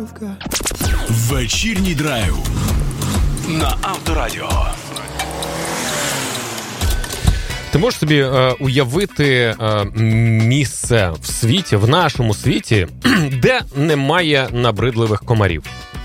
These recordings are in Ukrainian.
Вечірній драйв на Авторадіо. Ти можеш собі уявити місце в світі, в нашому світі, де немає набридливих комарів?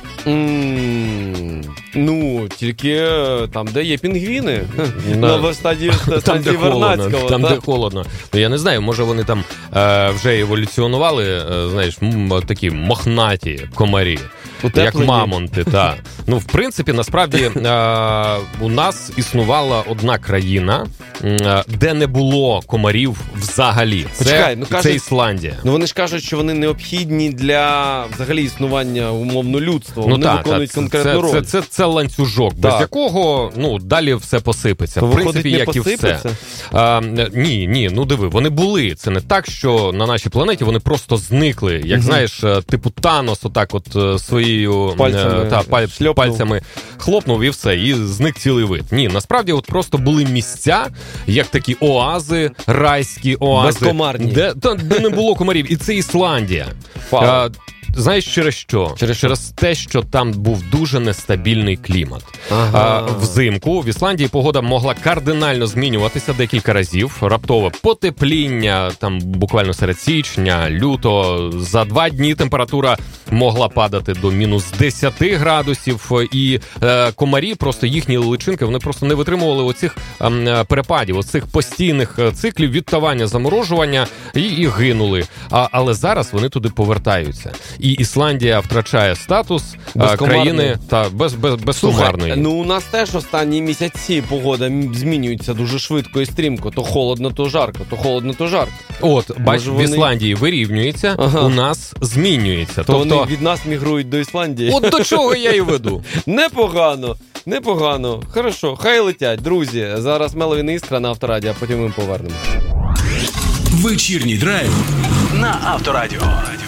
Ну, тільки там, де є пінгвіни. На станції Вернадського. Там, де холодно. Я не знаю, може вони там вже еволюціонували, знаєш, такі мохнаті комарі. Як мамонти, так. Ну, в принципі, насправді, у нас існувала одна країна, де не було комарів взагалі. Це Ісландія. Ну, вони ж кажуть, що вони необхідні для, взагалі, існування, умовно, людства. Вони виконують конкретну роль. Це ланцюжок, без якого, ну, далі все посипеться. То, в принципі, виходить, як і все. Ні, ну диви, вони були. Це не так, що на нашій планеті вони просто зникли. Як, знаєш, типу Танос, отак от своєю пальцями хлопнув і все, і зник цілий вид. Ні, насправді от просто були місця, як такі оази, райські оази. Безкомарні. Де не було комарів. І це Ісландія. Знаєш, через що? Через те, що там був дуже нестабільний клімат. Взимку в Ісландії погода могла кардинально змінюватися декілька разів. Раптове потепління, там буквально серед січня, лютого. За 2 дні температура могла падати до мінус 10 градусів. І комарі, просто їхні личинки, вони просто не витримували оцих перепадів, оцих постійних циклів відтавання, заморожування і гинули. Але зараз вони туди повертаються. І Ісландія втрачає статус країни безкомарної. Ну, у нас теж останні місяці погода змінюється дуже швидко і стрімко. То холодно, то жарко, то холодно, то жарко. От, бач, в Ісландії вирівнюється, у нас змінюється. То вони від нас мігрують до Ісландії. От до чого я і веду. Непогано. Хорошо, хай летять. Друзі, зараз Меловін Іскра на Авторадіо, а потім ми повернемося. Вечірній драйв на Авторадіо.